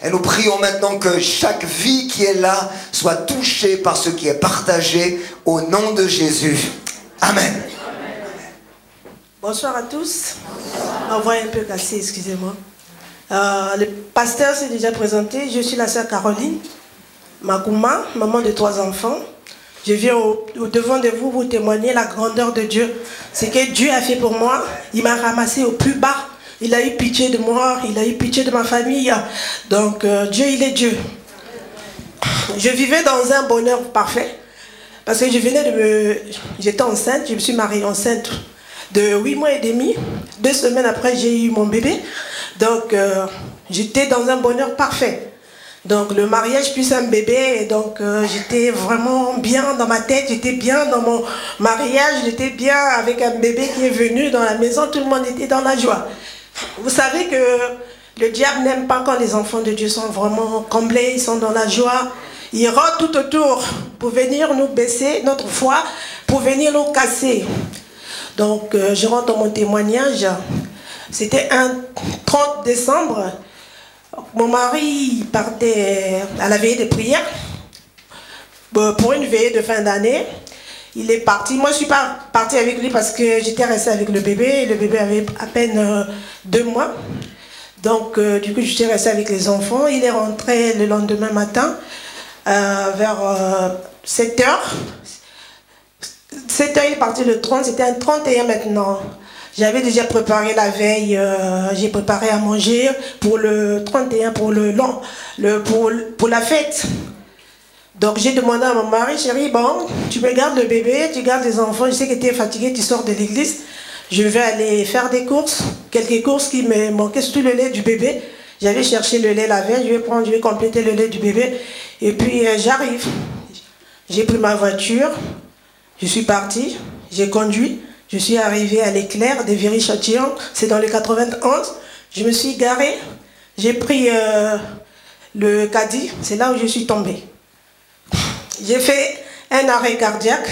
Et nous prions maintenant que chaque vie qui est là soit touchée par ce qui est partagé au nom de Jésus. Amen. Bonsoir à tous. Ma voix est un peu cassée, excusez-moi. Le pasteur s'est déjà présenté. Je suis la sœur Caroline Makouma, maman de 3 enfants. Je viens au devant de vous vous témoigner la grandeur de Dieu. Ce que Dieu a fait pour moi, il m'a ramassé au plus bas. Il a eu pitié de moi, il a eu pitié de ma famille. Donc Dieu, il est Dieu. Je vivais dans un bonheur parfait. Parce que j'étais enceinte, je me suis mariée enceinte de 8 mois et demi. 2 semaines après, j'ai eu mon bébé. Donc j'étais dans un bonheur parfait. Donc le mariage plus un bébé, et donc j'étais vraiment bien dans ma tête, j'étais bien dans mon mariage, j'étais bien avec un bébé qui est venu dans la maison, tout le monde était dans la joie. Vous savez que le diable n'aime pas quand les enfants de Dieu sont vraiment comblés, ils sont dans la joie. Il rôde tout autour pour venir nous baisser notre foi, pour venir nous casser. Donc je rentre dans mon témoignage. C'était un 30 décembre. Mon mari partait à la veillée de prière pour une veillée de fin d'année. Il est parti. Moi, je ne suis pas partie avec lui parce que j'étais restée avec le bébé. Et le bébé avait à peine 2 mois. Donc, du coup, j'étais restée avec les enfants. Il est rentré le lendemain matin vers 7h. 7h, il est parti le 30. C'était un 31 maintenant. J'avais déjà préparé la veille, j'ai préparé à manger pour le 31, pour la fête. Donc j'ai demandé à mon mari, chérie, bon, tu me gardes le bébé, tu gardes les enfants, je sais que tu es fatigué, tu sors de l'église. Je vais aller faire des courses, quelques courses qui me manquaient, surtout le lait du bébé. J'avais cherché le lait la veille, je vais compléter le lait du bébé. Et puis j'arrive. J'ai pris ma voiture, je suis partie, j'ai conduit. Je suis arrivée à l'éclair de Viry-Châtillon, c'est dans le 91. Je me suis garée, j'ai pris le caddie, c'est là où je suis tombée. J'ai fait un arrêt cardiaque.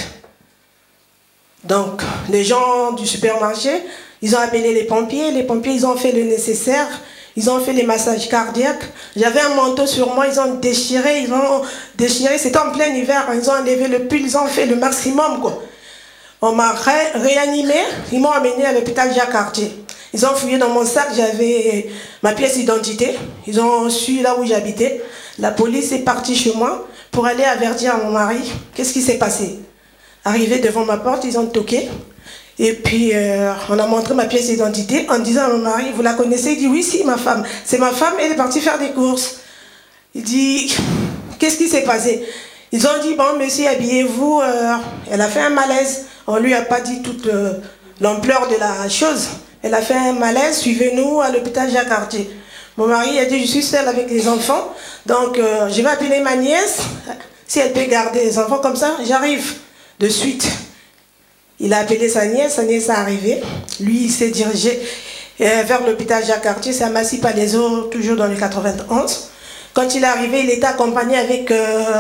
Donc, les gens du supermarché, ils ont appelé les pompiers ils ont fait le nécessaire, ils ont fait les massages cardiaques. J'avais un manteau sur moi, ils ont déchiré, c'était en plein hiver, ils ont enlevé le pull, ils ont fait le maximum, quoi. On m'a réanimé, ils m'ont amené à l'hôpital Jacques-Cartier. Ils ont fouillé dans mon sac, j'avais ma pièce d'identité. Ils ont su là où j'habitais. La police est partie chez moi pour aller avertir à mon mari qu'est-ce qui s'est passé. Arrivé devant ma porte, ils ont toqué. Et puis on a montré ma pièce d'identité en disant à mon mari, vous la connaissez? Il dit oui, si, ma femme. C'est ma femme, elle est partie faire des courses. Il dit, qu'est-ce qui s'est passé? Ils ont dit, bon, monsieur, habillez-vous. Elle a fait un malaise. On ne lui a pas dit toute l'ampleur de la chose. Elle a fait un malaise, suivez-nous à l'hôpital Jacques-Cartier. Mon mari a dit, je suis seule avec les enfants, donc je vais appeler ma nièce, si elle peut garder les enfants comme ça, j'arrive de suite. Il a appelé sa nièce est arrivée. Lui, il s'est dirigé vers l'hôpital Jacques-Cartier, c'est à Massy-Palaiseau, toujours dans le 91. Quand il est arrivé, il était accompagné avec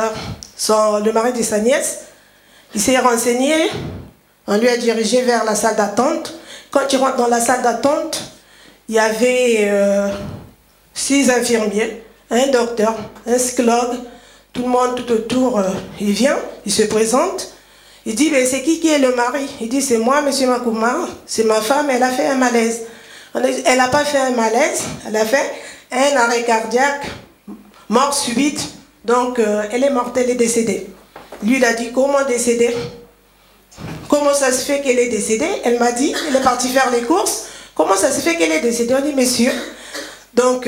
le mari de sa nièce. Il s'est renseigné. On lui a dirigé vers la salle d'attente. Quand il rentre dans la salle d'attente, il y avait 6 infirmiers, un docteur, un psychologue, tout le monde tout autour. Il vient, il se présente. Il dit, mais c'est qui est le mari? Il dit, c'est moi, monsieur Makouma, c'est ma femme, elle a fait un malaise. Elle n'a pas fait un malaise, elle a fait un arrêt cardiaque, mort subite. Donc, elle est morte, elle est décédée. Lui, il a dit, comment décédée? Comment ça se fait qu'elle est décédée? Elle m'a dit, elle est partie faire les courses. Comment ça se fait qu'elle est décédée? On dit, monsieur. Donc,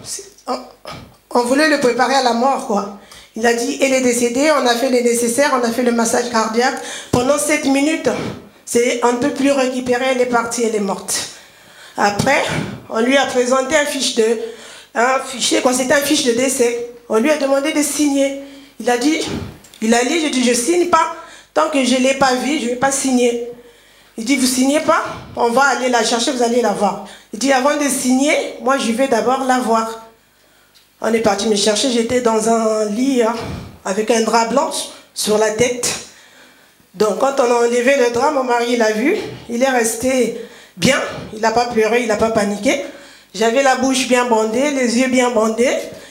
on voulait le préparer à la mort, quoi. Il a dit, elle est décédée, on a fait le nécessaire, on a fait le massage cardiaque. Pendant 7 minutes, on ne peut plus récupérer, elle est partie, elle est morte. Après, on lui a présenté un fichier, c'était un fiche de décès. On lui a demandé de signer. Il a dit, il a lu, j'ai dit, je ne signe pas. Tant que je ne l'ai pas vue, je ne vais pas signer. Il dit, vous ne signez pas? On va aller la chercher, vous allez la voir. Il dit, avant de signer, moi je vais d'abord la voir. On est parti me chercher, j'étais dans un lit avec un drap blanc sur la tête. Donc quand on a enlevé le drap, mon mari l'a vu, il est resté bien, il n'a pas pleuré, il n'a pas paniqué. J'avais la bouche bien bandée, les yeux bien bandés.